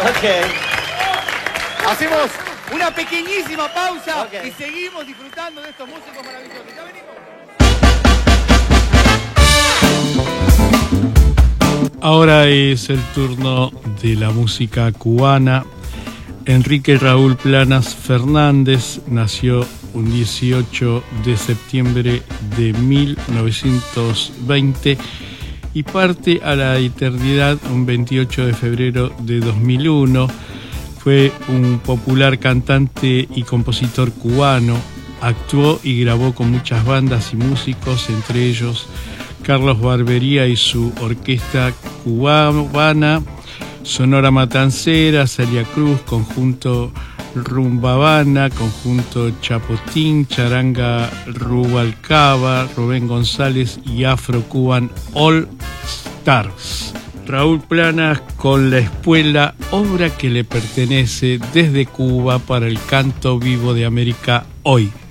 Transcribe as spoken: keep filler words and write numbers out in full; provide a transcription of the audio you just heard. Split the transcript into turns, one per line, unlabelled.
Ok.
Hacemos una pequeñísima pausa
Okay.
y seguimos disfrutando de estos músicos maravillosos. ¿Ya venimos?
Ahora es el turno de la música cubana. Enrique Raúl Planas Fernández nació un dieciocho de septiembre de mil novecientos veinte y parte a la eternidad un veintiocho de febrero de dos mil uno. Fue un popular cantante y compositor cubano. Actuó y grabó con muchas bandas y músicos, entre ellos Carlos Barbería y su orquesta cubana, Sonora Matancera, Celia Cruz, Conjunto Rumba Habana, Conjunto Chapotín, Charanga Rubalcaba, Rubén González y Afro Cuban All Stars. Raúl Planas con La Espuela, obra que le pertenece desde Cuba para el canto vivo de América hoy.